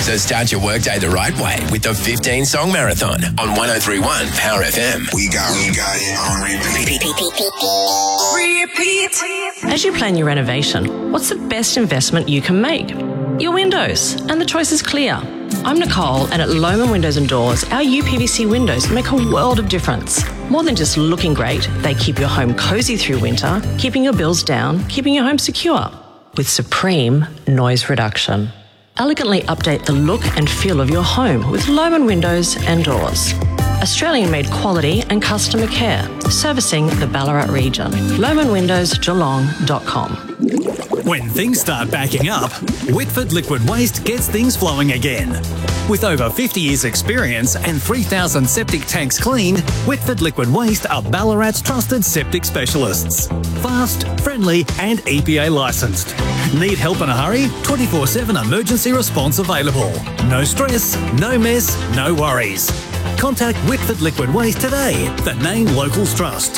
So start your workday the right way with the 15-song marathon on 103.1 Power FM. We got it on repeat. As you plan your renovation, what's the best investment you can make? Your windows, and the choice is clear. I'm Nicole, and at Lohmann Windows and Doors, our UPVC windows make a world of difference. More than just looking great, they keep your home cosy through winter, keeping your bills down, keeping your home secure. With supreme noise reduction. Elegantly update the look and feel of your home with Lohmann Windows and Doors. Australian-made quality and customer care, servicing the Ballarat region. LoehmannWindowsGeelong.com. When things start backing up, Whitford Liquid Waste gets things flowing again. With over 50 years' experience and 3,000 septic tanks cleaned, Whitford Liquid Waste are Ballarat's trusted septic specialists. Fast, friendly and EPA licensed. Need help in a hurry? 24/7 emergency response available. No stress, no mess, no worries. Contact Whitford Liquid Waste today. The name locals trust.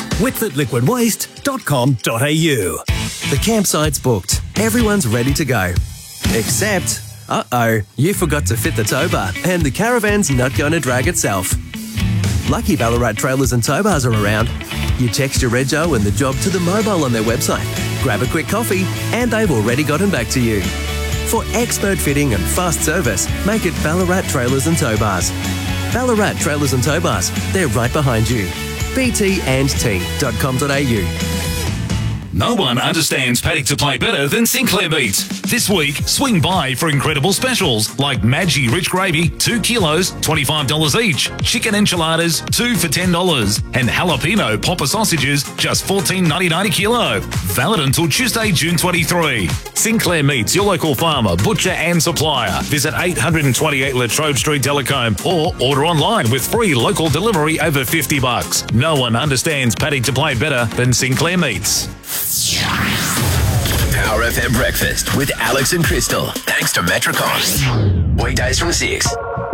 whitfordliquidwaste.com.au. The campsite's booked. Everyone's ready to go. Except, you forgot to fit the tow bar and the caravan's not going to drag itself. Lucky Ballarat Trailers and Tow Bars are around. You text your rego and the job to the mobile on their website. Grab a quick coffee and they've already gotten back to you. For expert fitting and fast service, make it Ballarat Trailers and Tow Bars. Ballarat Trailers and Tow Bars, they're right behind you. btandt.com.au. No one understands paddock to play better than Sinclair Meats. This week, swing by for incredible specials like Maggi Rich Gravy, 2 kilos, $25 each. Chicken enchiladas, 2 for $10. And jalapeno popper sausages, just $14.99 a kilo. Valid until Tuesday, June 23. Sinclair Meats, your local farmer, butcher and supplier. Visit 828 Latrobe Street, Telecombe, or order online with free local delivery over $50. No one understands paddock to play better than Sinclair Meats. Power FM Breakfast with Alex and Crystal. Thanks to Metricon. Weekdays from 6.